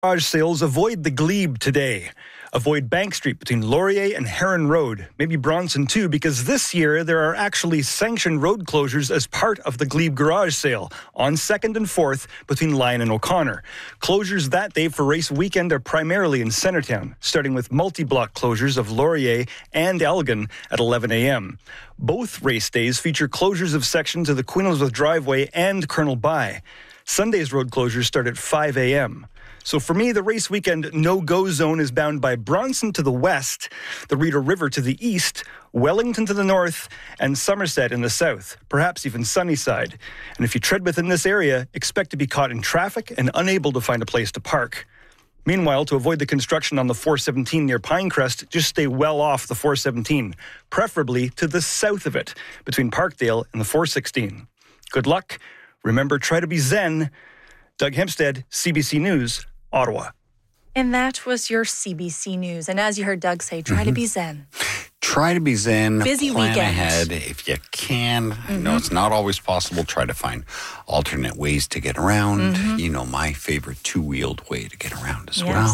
Garage sales, avoid the Glebe today. Avoid Bank Street between Laurier and Heron Road. Maybe Bronson too, because this year there are actually sanctioned road closures as part of the Glebe garage sale on 2nd and 4th between Lyon and O'Connor. Closures that day for race weekend are primarily in Centertown, starting with multi-block closures of Laurier and Elgin at 11 a.m. Both race days feature closures of sections of the Queen Elizabeth Driveway and Colonel By. Sunday's road closures start at 5 a.m. So for me, the race weekend no-go zone is bound by Bronson to the west, the Reader River to the east, Wellington to the north, and Somerset in the south, perhaps even Sunnyside. And if you tread within this area, expect to be caught in traffic and unable to find a place to park. Meanwhile, to avoid the construction on the 417 near Pinecrest, just stay well off the 417, preferably to the south of it, between Parkdale and the 416. Good luck. Remember, try to be zen. Doug Hempstead, CBC News, Ottawa. And that was your CBC News. And as you heard Doug say, try to be zen. Try to be zen. Busy plan weekend. ahead if you can. I know it's not always possible. Try to find alternate ways to get around. You know, my favorite two-wheeled way to get around as well.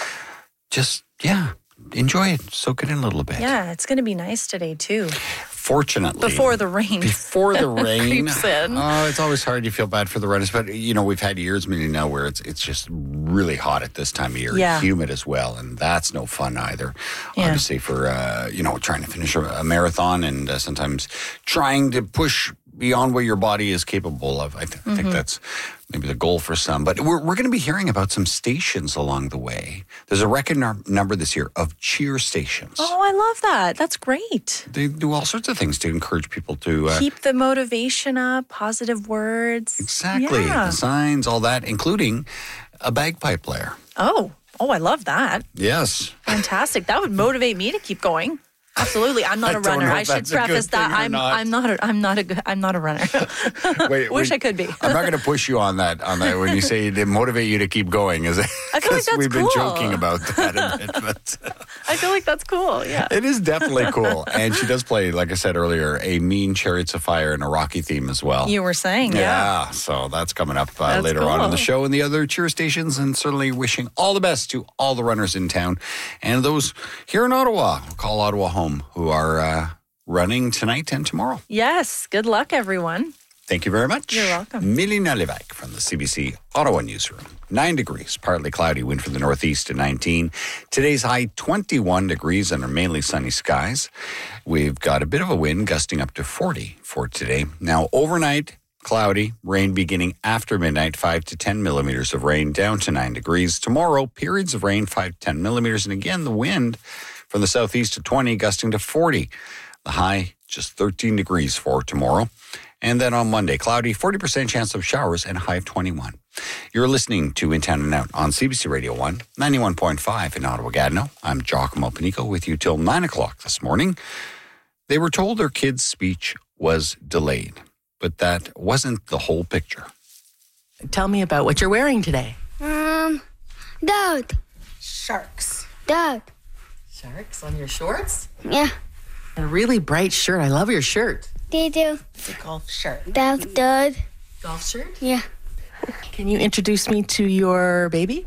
Just, enjoy it. Soak it in a little bit. Yeah, it's going to be nice today, too. Fortunately. Before the rain. Before the rain. Creeps in. Oh, it's always hard. You feel bad for the runners. But, we've had years, now where it's just really hot at this time of year. Yeah. Humid as well. And that's no fun either. Yeah. Obviously for, trying to finish a marathon and sometimes trying to push beyond what your body is capable of. I think that's maybe the goal for some. But we're going to be hearing about some stations along the way. There's a record number this year of cheer stations. Oh, I love that. That's great. They do all sorts of things to encourage people to... keep the motivation up, positive words. Exactly. Yeah. The signs, all that, including a bagpipe player. Oh, I love that. Yes. Fantastic. That would motivate me to keep going. Absolutely. I'm not a runner. I should preface that I'm not a runner. Wish I could be. I'm not going to push you on that when you say they motivate you to keep going. Is it? I feel like that's we've cool. been joking about that a bit, but I feel like that's cool. Yeah. it is definitely cool. And she does play, like I said earlier, a Mean Chariots of Fire and a Rocky theme as well. You were saying, yeah. So that's coming up later cool. on in the show and the other cheer stations, and certainly wishing all the best to all the runners in town and those here in Ottawa. We'll call Ottawa home, who are running tonight and tomorrow. Yes. Good luck, everyone. Thank you very much. You're welcome. Milena Levak from the CBC Ottawa Newsroom. 9 degrees, partly cloudy, wind from the northeast to 19. Today's high 21 degrees under mainly sunny skies. We've got a bit of a wind gusting up to 40 for today. Now, overnight, cloudy, rain beginning after midnight, 5 to 10 millimeters of rain, down to 9 degrees. Tomorrow, periods of rain, 5 to 10 millimeters. And again, the wind from the southeast to 20, gusting to 40. The high, just 13 degrees for tomorrow. And then on Monday, cloudy, 40% chance of showers and a high of 21. You're listening to In Town and Out on CBC Radio 1, 91.5 in Ottawa-Gatineau. I'm Giacomo Panico with you till 9 o'clock this morning. They were told their kid's speech was delayed, but that wasn't the whole picture. Tell me about what you're wearing today. Dog. Sharks. Dog. Sharks on your shorts? Yeah. A really bright shirt. I love your shirt. They do. It's a golf shirt. Dog. Dog. Golf shirt? Yeah. Can you introduce me to your baby?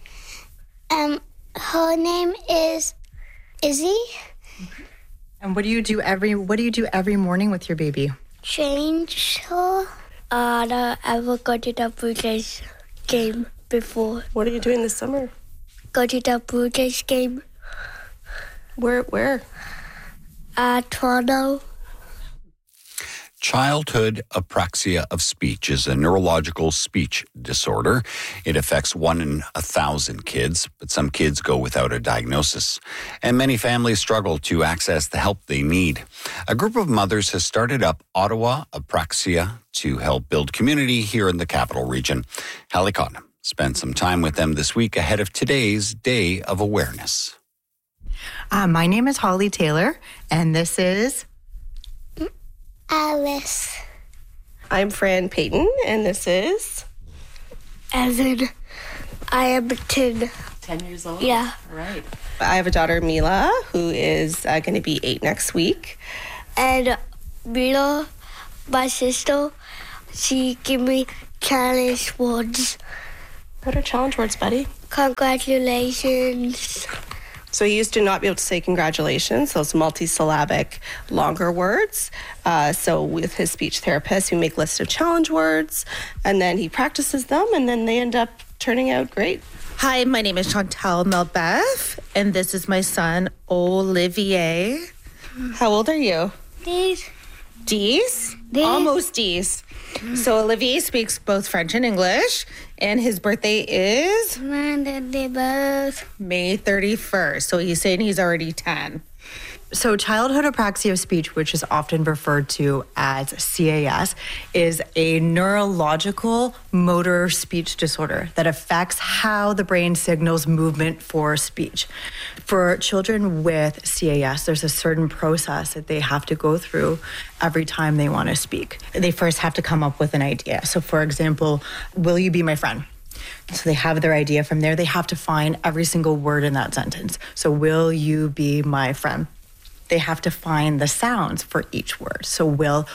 Her name is Izzy. And what do you do every morning with your baby? Change her. I will go to the Blue Jays game before. What are you doing this summer? Go to the Blue Jays game. Where? Toronto. Childhood apraxia of speech is a neurological speech disorder. It affects 1 in 1,000 kids, but some kids go without a diagnosis. And many families struggle to access the help they need. A group of mothers has started up Ottawa Apraxia to help build community here in the capital region. Hallie Cotton spent some time with them this week ahead of today's Day of Awareness. My name is Holly Taylor, and this is... Alice. I'm Fran Payton, and this is... Evan. I am 10. 10 years old? Yeah. Right. I have a daughter, Mila, who is going to be 8 next week. And Mila, my sister, she gave me challenge words. What are challenge words, buddy? Congratulations. So he used to not be able to say congratulations, those multisyllabic, longer words. So with his speech therapist, we make lists of challenge words, and then he practices them, and then they end up turning out great. Hi, my name is Chantal Melbeth, and this is my son, Olivier. How old are you? These. D's? Almost D's. So Olivier speaks both French and English, and his birthday is May 31st. So he's saying he's already 10. So childhood apraxia of speech, which is often referred to as CAS, is a neurological motor speech disorder that affects how the brain signals movement for speech. For children with CAS, there's a certain process that they have to go through every time they want to speak. They first have to come up with an idea. So for example, will you be my friend? So they have their idea. From there, they have to find every single word in that sentence. So will you be my friend? They have to find the sounds for each word. So will,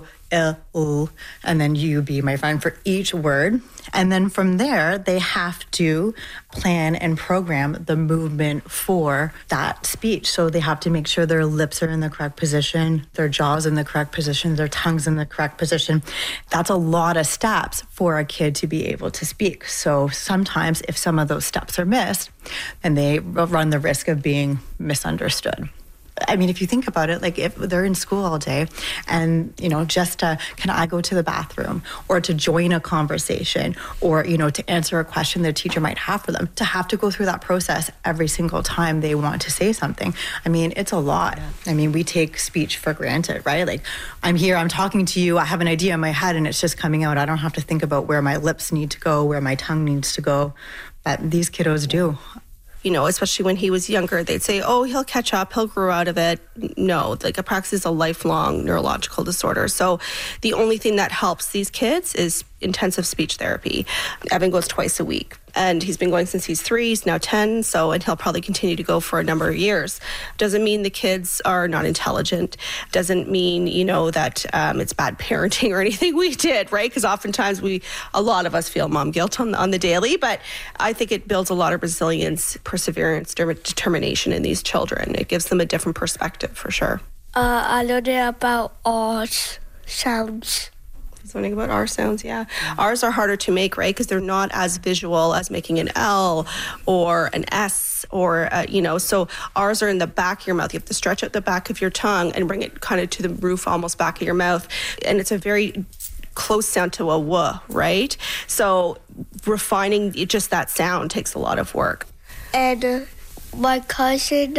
and then you be my friend for each word. And then from there, they have to plan and program the movement for that speech. So they have to make sure their lips are in the correct position, their jaws in the correct position, their tongue's in the correct position. That's a lot of steps for a kid to be able to speak. So sometimes if some of those steps are missed, then they run the risk of being misunderstood. I mean, if you think about it, like if they're in school all day and, just can I go to the bathroom or to join a conversation or, to answer a question the teacher might have for them, to have to go through that process every single time they want to say something. I mean, it's a lot. Yeah. I mean, we take speech for granted, right? Like I'm here, I'm talking to you, I have an idea in my head and it's just coming out. I don't have to think about where my lips need to go, where my tongue needs to go. But these kiddos do. Especially when he was younger, they'd say, oh, he'll catch up, he'll grow out of it. No, like apraxia is a lifelong neurological disorder. So the only thing that helps these kids is intensive speech therapy. Evan goes twice a week. And he's been going since he's 3, he's now 10, and he'll probably continue to go for a number of years. Doesn't mean the kids are not intelligent. Doesn't mean, that it's bad parenting or anything we did, right? Because oftentimes a lot of us feel mom guilt on the daily, but I think it builds a lot of resilience, perseverance, determination in these children. It gives them a different perspective for sure. I learned about R sounds. Learning about R sounds, yeah. R's are harder to make, right? Because they're not as visual as making an L or an S or, so R's are in the back of your mouth. You have to stretch out the back of your tongue and bring it kind of to the roof, almost back of your mouth. And it's a very close sound to a W, right? So refining just that sound takes a lot of work. And my cousin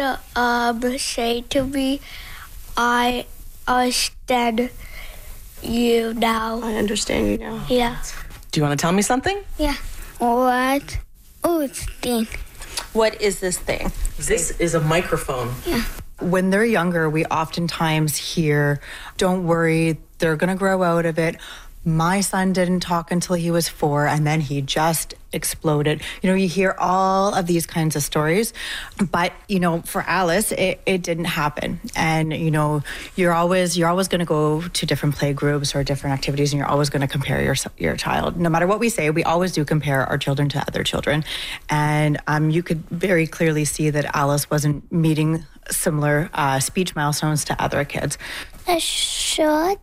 said to me, I understand you now. I understand you now. Yeah. Do you want to tell me something? Yeah. What? Oh, it's thing. What is this thing? This is a microphone. Yeah. When they're younger, we oftentimes hear, don't worry, they're going to grow out of it. My son didn't talk until he was 4, and then he just exploded. You hear all of these kinds of stories, but, for Alice, it didn't happen. And, you're always going to go to different play groups or different activities, and you're always going to compare your child. No matter what we say, we always do compare our children to other children. And you could very clearly see that Alice wasn't meeting similar speech milestones to other kids. A shirt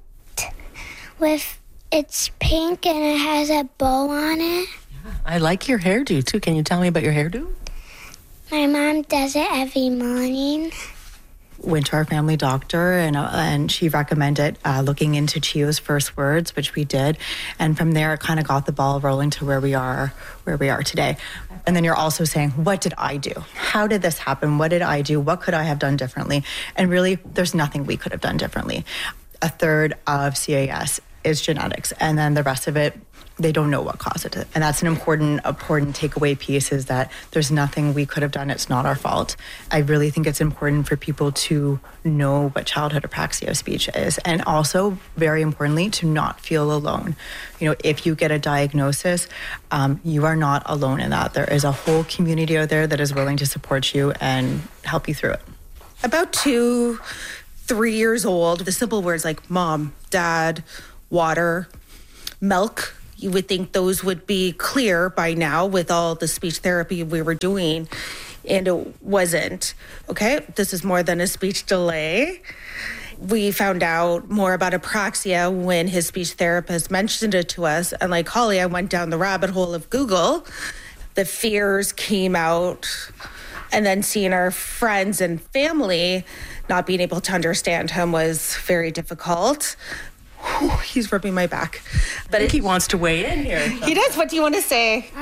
it's pink and it has a bow on it. I like your hairdo, too. Can you tell me about your hairdo? My mom does it every morning. Went to our family doctor and she recommended looking into Chio's first words, which we did. And from there, it kind of got the ball rolling to where we are today. And then you're also saying, what did I do? How did this happen? What did I do? What could I have done differently? And really, there's nothing we could have done differently. A third of CAS is genetics, and then the rest of it, they don't know what caused it. And that's an important takeaway piece, is that there's nothing we could have done. It's not our fault. I really think it's important for people to know what childhood apraxia of speech is, and also, very importantly, to not feel alone. If you get a diagnosis, you are not alone in that. There is a whole community out there that is willing to support you and help you through it. About 2-3 years old, the simple words like mom, dad, water, milk, You would think those would be clear by now with all the speech therapy we were doing, and it wasn't. Okay, this is more than a speech delay. We found out more about apraxia when his speech therapist mentioned it to us. And like Holly, I went down the rabbit hole of Google. The fears came out. And then seeing our friends and family not being able to understand him was very difficult. Whew, he's rubbing my back. But I think he wants to weigh in here. He does. What do you want to say?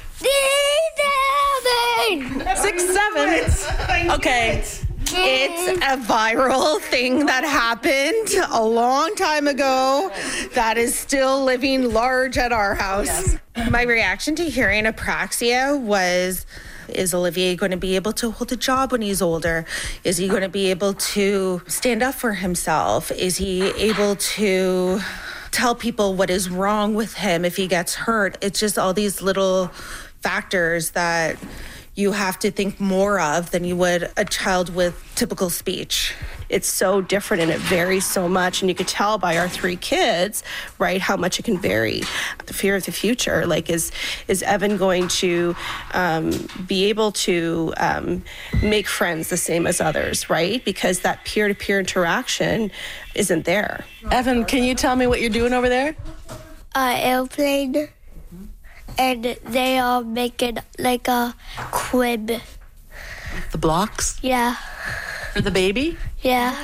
6, 7. Okay. It's a viral thing that happened a long time ago that is still living large at our house. Yes. My reaction to hearing apraxia was, is Olivier going to be able to hold a job when he's older? Is he going to be able to stand up for himself? Is he able to tell people what is wrong with him if he gets hurt? It's just all these little factors that you have to think more of than you would a child with typical speech. It's so different and it varies so much. And you could tell by our 3 kids, right, how much it can vary. The fear of the future, like is Evan going to be able to make friends the same as others, right? Because that peer-to-peer interaction isn't there. Evan, can you tell me what you're doing over there? Airplane. And they are making like a crib. The blocks? Yeah. For the baby? Yeah.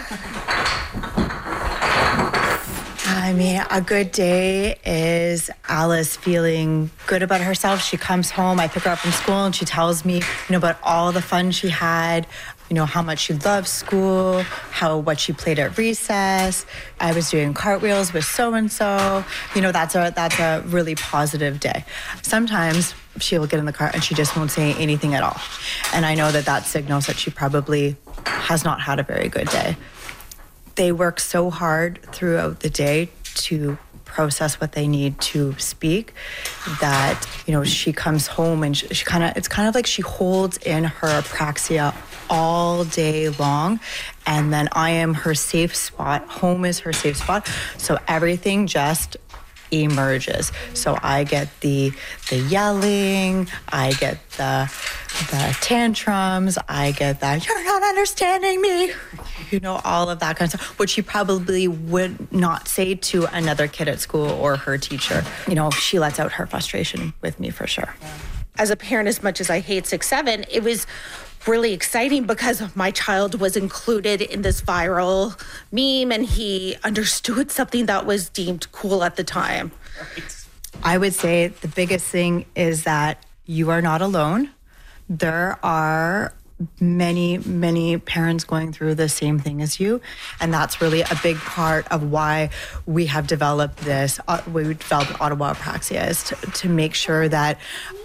I mean, a good day is Alice feeling good about herself. She comes home, I pick her up from school, and she tells me, about all the fun she had, how much she loved school, what she played at recess. I was doing cartwheels with so-and-so. That's a really positive day. Sometimes she'll get in the car and she just won't say anything at all. And I know that signals that she probably has not had a very good day. They work so hard throughout the day to process what they need to speak that, she comes home and it's kind of like she holds in her apraxia all day long. And then I am her safe spot. Home is her safe spot. So everything just emerges. So I get the yelling, I get the tantrums, I get that you're not understanding me, all of that kind of stuff, which she probably would not say to another kid at school or her teacher. She lets out her frustration with me for sure. As a parent, as much as I hate 6-7, it was really exciting because my child was included in this viral meme and he understood something that was deemed cool at the time. I would say the biggest thing is that you are not alone. There are many, many parents going through the same thing as you. And that's really a big part of why we have developed this. We developed Ottawa Apraxia is to make sure that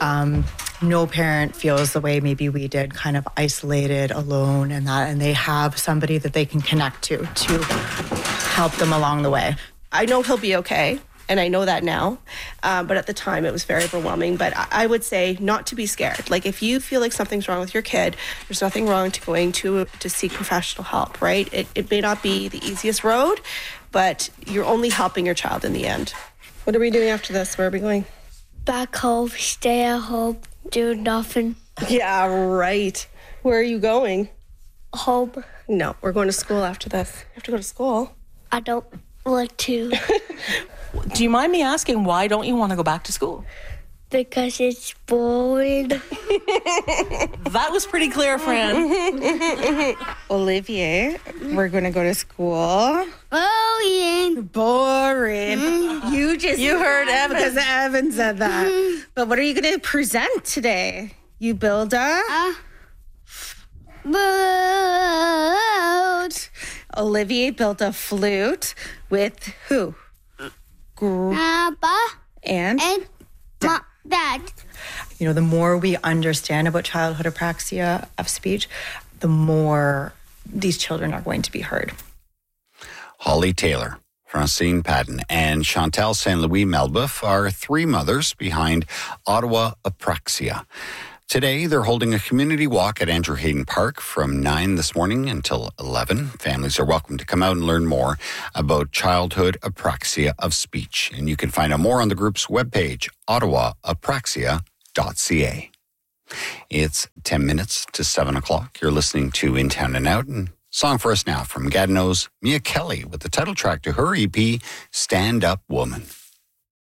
no parent feels the way maybe we did, kind of isolated, alone, and they have somebody that they can connect to help them along the way. I know he'll be okay. And I know that now, but at the time it was very overwhelming. But I would say not to be scared. Like if you feel like something's wrong with your kid, there's nothing wrong to going to seek professional help, right? It may not be the easiest road, but you're only helping your child in the end. What are we doing after this? Where are we going? Back home, stay at home, do nothing. Yeah, right. Where are you going? Home. No, we're going to school after this. You have to go to school. I don't want to. Do you mind me asking, why don't you want to go back to school? Because it's boring. That was pretty clear, Fran. Olivier, we're going to go to school. Boring. Boring. You heard Evan. Because Evan said that. But what are you going to present today? You build a... Boat. Olivier built a flute with who? Papa and Dad. The more we understand about childhood apraxia of speech, the more these children are going to be heard. Holly Taylor, Francine Patton, and Chantal Saint Louis Melbeuf are 3 mothers behind Ottawa Apraxia. Today, they're holding a community walk at Andrew Hayden Park from 9 this morning until 11. Families are welcome to come out and learn more about childhood apraxia of speech. And you can find out more on the group's webpage, ottawaapraxia.ca. It's 10 minutes to 7 o'clock. You're listening to In Town and Out. And song for us now from Gatineau's Mia Kelly with the title track to her EP, Stand Up Woman.